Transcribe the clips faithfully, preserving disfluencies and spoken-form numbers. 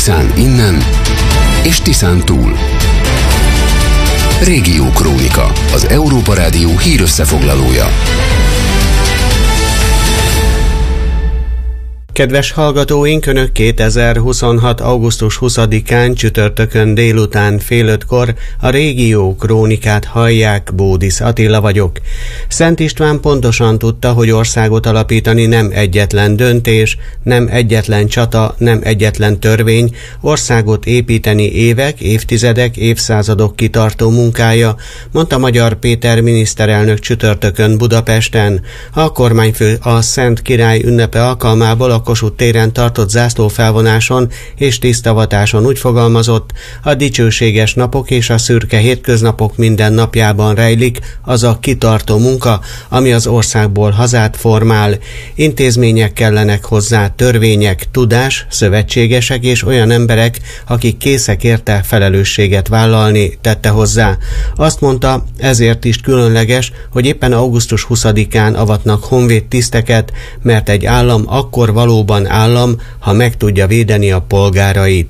Tiszán innen és Tiszán túl. Régiókrónika, az Európa Rádió hírösszefoglalója. Kedves hallgatóink, Önök kétezer-huszonhat. augusztus huszadikán csütörtökön délután fél ötkor a Régió Krónikát hallják, Bódisz Attila vagyok. Szent István pontosan tudta, hogy országot alapítani nem egyetlen döntés, nem egyetlen csata, nem egyetlen törvény, országot építeni évek, évtizedek, évszázadok kitartó munkája, mondta Magyar Péter miniszterelnök csütörtökön Budapesten. A kormányfő a Szent Király ünnepe alkalmából a Kossuth téren tartott zászlófelvonáson és tisztavatáson úgy fogalmazott: a dicsőséges napok és a szürke hétköznapok minden napjában rejlik az a kitartó munka, ami az országból hazát formál. Intézmények kellenek hozzá, törvények, tudás, szövetségesek és olyan emberek, akik készek érte felelősséget vállalni, tette hozzá. Azt mondta, ezért is különleges, hogy éppen augusztus huszadikán avatnak honvéd tiszteket, mert egy állam akkor valóban állam, ha meg tudja védeni a polgárait.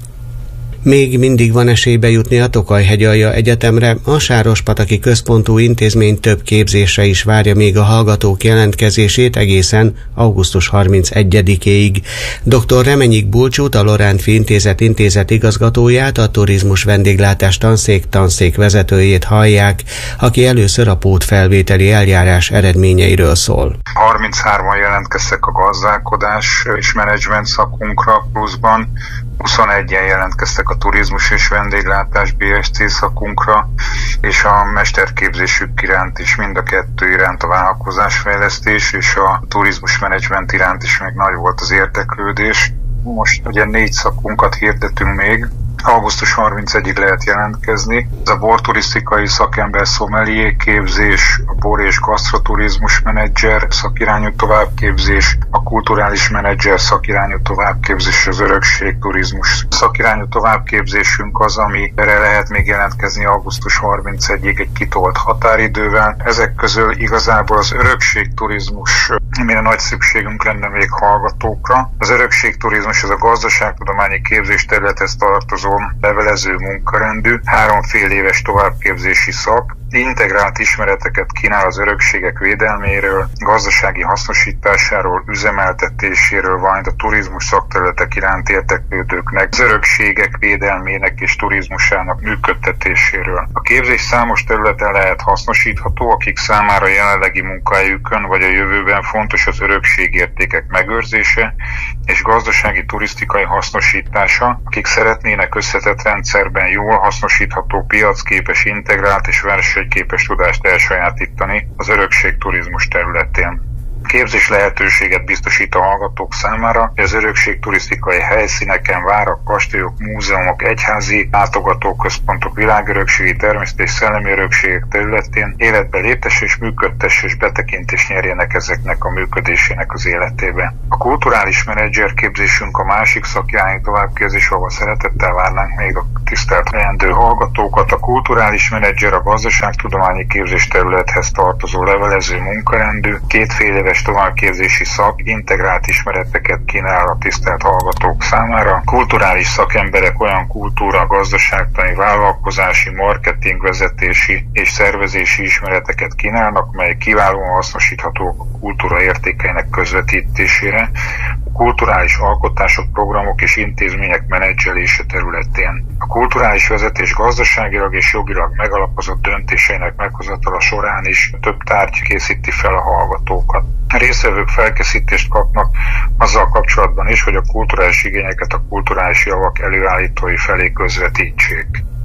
Még mindig van esély bejutni a Tokaj-hegyalja Egyetemre, a Sárospataki Központú Intézmény több képzésre is várja még a hallgatók jelentkezését egészen augusztus harmincegyedikéig. dr. Remenyik Bulcsút, a Lorántfi Intézet intézet igazgatóját, a turizmus vendéglátás tanszék tanszék vezetőjét hallják, aki először a pótfelvételi eljárás eredményeiről szól. harminchárman jelentkeztek a gazdálkodás és menedzsment szakunkra, pluszban huszonegyen jelentkeztek a turizmus és vendéglátás bé es cé szakunkra, és a mesterképzésük iránt is, mind a kettő iránt, a vállalkozásfejlesztés és a turizmus menedzsment iránt is még nagy volt az érdeklődés. Most ugye négy szakunkat hirdetünk még, augusztus harmincegyedikéig lehet jelentkezni. Ez a borturisztikai szakember szomelié képzés, a bor- és gasztroturizmus menedzser szakirányú továbbképzés, a kulturális menedzser szakirányú továbbképzés, az örökségturizmus szakirányú továbbképzésünk az, amire lehet még jelentkezni augusztus harmincegyedikéig egy kitolt határidővel. Ezek közül igazából az örökségturizmus, amire nagy szükségünk lenne még hallgatókra. Az örökségturizmus az a gazdaságtudományi képzés területhez tartozó levelező munkarendű, három fél éves továbbképzési szak, integrált ismereteket kínál az örökségek védelméről, gazdasági hasznosításáról, üzemeltetéséről, valamint a turizmus szakterületek iránt érdeklődőknek, az örökségek védelmének és turizmusának működtetéséről. A képzés számos területen lehet hasznosítható, akik számára jelenlegi munkájukon vagy a jövőben fontos az örökségértékek megőrzése és gazdasági turisztikai hasznosítása, akik szeretnének összetett rendszerben jól hasznosítható, piacképes, integrált és versenyképes tudást elsajátítani az örökségturizmus területén. Képzés lehetőséget biztosít a hallgatók számára, hogy az örökségturisztikai helyszíneken, várak, kastélyok, múzeumok, egyházi látogatóközpontok, világörökségi, természeti és szellemi örökségek területén életbe léptesse és működtesse és betekintést nyerjenek ezeknek a működésének az életébe. A kulturális menedzser képzésünk a másik szakirányú továbbképzés, ahol szeretettel várnánk még a tisztelt leendő hallgatókat. A kulturális menedzser a gazdaságtudományi képzés területhez tartozó levelező munkarendű, két fél éves továbbképzési szak, integrált ismereteket kínál a tisztelt hallgatók számára. Kulturális szakemberek olyan kultúra, gazdaságtani, vállalkozási, marketingvezetési és szervezési ismereteket kínálnak, mely kiválóan hasznosíthatók a kultúra értékeinek közvetítésére, a kulturális alkotások, programok és intézmények menedzselése területén. A kulturális vezetés gazdaságilag és jogilag megalapozott döntéseinek meghozatala során is több tárgy készíti fel a hallgatókat. A résztvevők felkészítést kapnak azzal kapcsolatban is, hogy a kulturális igényeket a kulturális javak előállítói felé közvetítsék.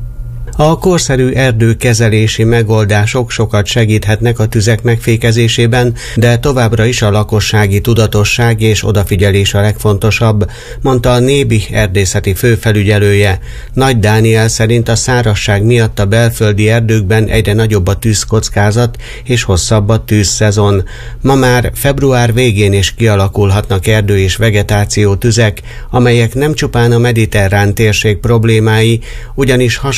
A korszerű erdőkezelési megoldások sokat segíthetnek a tüzek megfékezésében, de továbbra is a lakossági tudatosság és odafigyelés a legfontosabb, mondta a Nébi erdészeti főfelügyelője. Nagy Dániel szerint a szárazság miatt a belföldi erdőkben egyre nagyobb a tűzkockázat és hosszabb a tűzszezon. Ma már február végén is kialakulhatnak erdő- és vegetáció tüzek, amelyek nem csupán a mediterrán térség problémái, ugyanis hasonló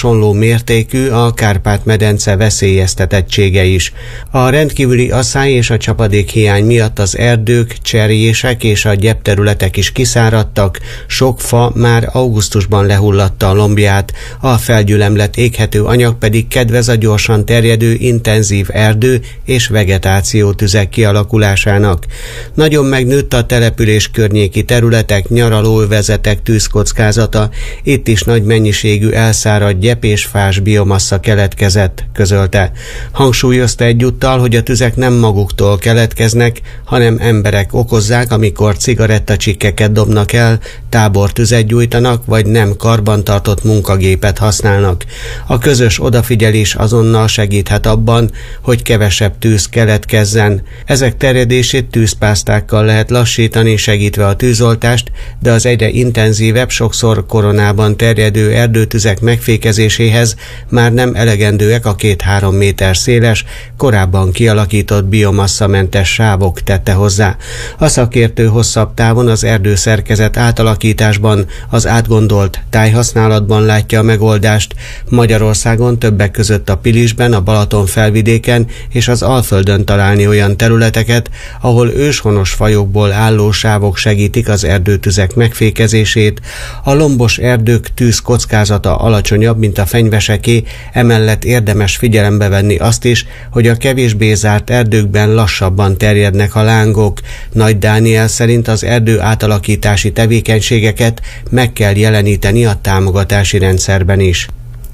mértékű a Kárpát-medence veszélyeztetettsége is. A rendkívüli asszály és a csapadék hiány miatt az erdők, cserjések és a gyepterületek is kiszáradtak, sok fa már augusztusban lehullatta a lombját, a felgyülemlett éghető anyag pedig kedvez a gyorsan terjedő intenzív erdő és vegetáció tüzek kialakulásának. Nagyon megnőtt a település környéki területek, nyaralóövezetek tűzkockázata, itt is nagy mennyiségű elszáradt gyep és fás biomassa keletkezett, közölte. Hangsúlyozta egyúttal, hogy a tüzek nem maguktól keletkeznek, hanem emberek okozzák, amikor cigarettacsikkeket dobnak el, tábortüzet gyújtanak, vagy nem karbantartott munkagépet használnak. A közös odafigyelés azonnal segíthet abban, hogy kevesebb tűz keletkezzen. Ezek terjedését tűzpásztákkal lehet lassítani, segítve a tűzoltást, de az egyre intenzívebb, sokszor koronában terjedő erdőtüzek megfékezéséhez már nem elegendőek a két-három méter széles, korábban kialakított biomasszamentes sávok, tette hozzá. A szakértő hosszabb távon az erdőszerkezet átalakításban, az átgondolt tájhasználatban látja a megoldást. Magyarországon többek között a Pilisben, a Balaton felvidéken és az Alföldön találni olyan területeket, ahol őshonos fajokból álló sávok segítik az erdőtüzek megfékezését. A lombos erdők tűz kockázata alacsonyabb, mint a fenyveseké, emellett érdemes figyelembe venni azt is, hogy a kevésbé zárt erdőkben lassabban terjednek a lángok. Nagy Dániel szerint az erdő átalakítási tevékenységeket meg kell jeleníteni a támogatási rendszerben is.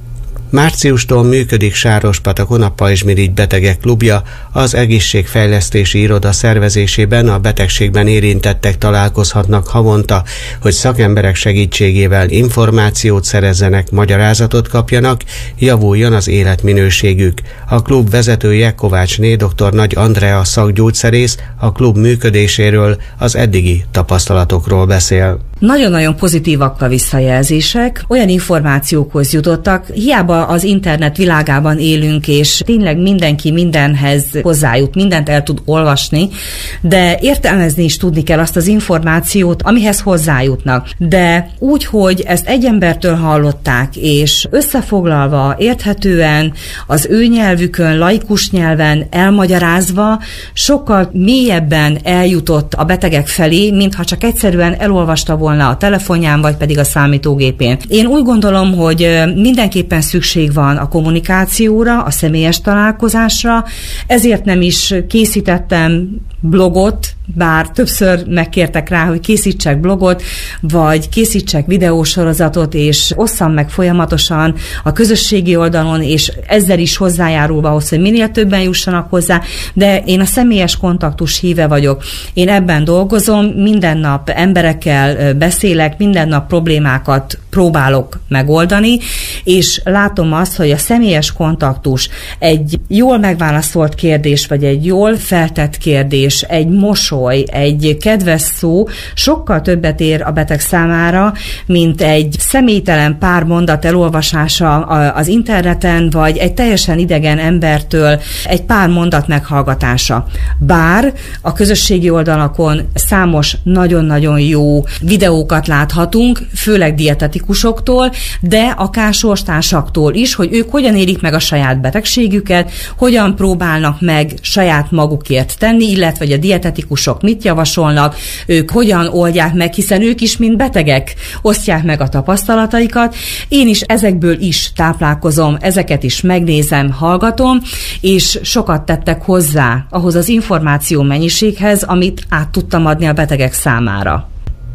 Márciustól működik Sárospatakon a Pajzsmirigy Betegek Klubja, az egészségfejlesztési iroda szervezésében a betegségben érintettek találkozhatnak havonta, hogy szakemberek segítségével információt szerezzenek, magyarázatot kapjanak, javuljon az életminőségük. A klub vezetője, Kovácsné dr. Nagy Andrea szakgyógyszerész a klub működéséről, az eddigi tapasztalatokról beszél. Nagyon-nagyon pozitívak a visszajelzések, olyan információkhoz jutottak, hiába az internet világában élünk, és tényleg mindenki mindenhez hozzájut, mindent el tud olvasni, de értelmezni is tudni kell azt az információt, amihez hozzájutnak. De úgy, hogy ezt egy embertől hallották, és összefoglalva, érthetően, az ő nyelvükön, laikus nyelven elmagyarázva, sokkal mélyebben eljutott a betegek felé, mintha csak egyszerűen elolvasta volna a telefonján, vagy pedig a számítógépén. Én úgy gondolom, hogy mindenképpen szükség van a kommunikációra, a személyes találkozásra, ezért nem is készítettem blogot, bár többször megkértek rá, hogy készítsek blogot, vagy készítsek videósorozatot, és osszam meg folyamatosan a közösségi oldalon, és ezzel is hozzájárulva ahhoz, hogy minél többen jussanak hozzá, de én a személyes kontaktus híve vagyok. Én ebben dolgozom, minden nap emberekkel beszélek, minden nap problémákat próbálok megoldani, és látom azt, hogy a személyes kontaktus, egy jól megválaszolt kérdés, vagy egy jól feltett kérdés, egy mosoly, egy kedves szó sokkal többet ér a beteg számára, mint egy személytelen pár mondat elolvasása az interneten, vagy egy teljesen idegen embertől egy pár mondat meghallgatása. Bár a közösségi oldalakon számos nagyon-nagyon jó videókat láthatunk, főleg dietetikusoktól, de akár sorstársaktól is, hogy ők hogyan élik meg a saját betegségüket, hogyan próbálnak meg saját magukért tenni, illetve hogy a dietetikusok mit javasolnak, ők hogyan oldják meg, hiszen ők is, mint betegek, osztják meg a tapasztalataikat. Én is ezekből is táplálkozom, ezeket is megnézem, hallgatom, és sokat tettek hozzá ahhoz az információ mennyiséghez, amit át tudtam adni a betegek számára.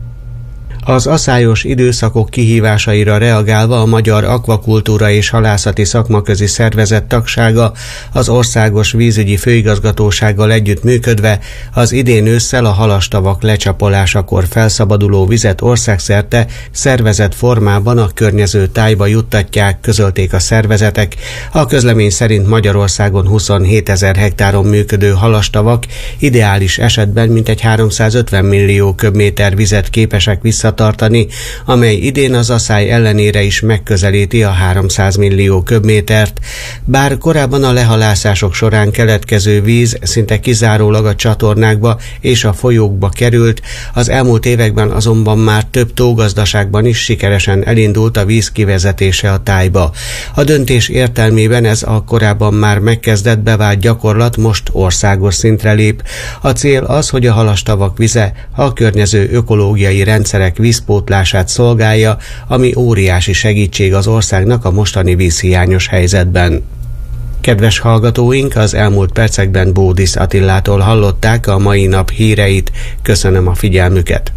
Az aszályos időszakok kihívásaira reagálva a Magyar Akvakultúra és Halászati Szakmaközi Szervezet tagsága az Országos Vízügyi Főigazgatósággal együtt működve az idén ősszel a halastavak lecsapolásakor felszabaduló vizet országszerte szervezett formában a környező tájba juttatják, közölték a szervezetek. A közlemény szerint Magyarországon huszonhétezer hektáron működő halastavak ideális esetben mintegy háromszázötven millió köbméter vizet képesek visszatartani tartani, amely idén az aszály ellenére is megközelíti a háromszáz millió köbmétert, bár korábban a lehalászások során keletkező víz szinte kizárólag a csatornákba és a folyókba került, az elmúlt években azonban már több tógazdaságban is sikeresen elindult a víz kivezetése a tájba. A döntés értelmében ez a korábban már megkezdett bevált gyakorlat most országos szintre lép. A cél az, hogy a halastavak vize a környező ökológiai rendszerek vízpótlását szolgálja, ami óriási segítség az országnak a mostani vízhiányos helyzetben. Kedves hallgatóink, az elmúlt percekben Bódis Attilától hallották a mai nap híreit. Köszönöm a figyelmüket.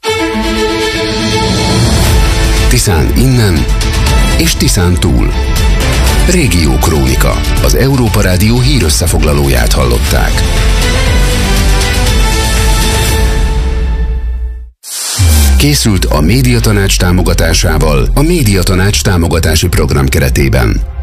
Tiszán innen és Tiszán túl. Régiókrónika, az Európa Rádió hírösszefoglalóját hallották. Készült a Médiatanács támogatásával a Médiatanács támogatási program keretében.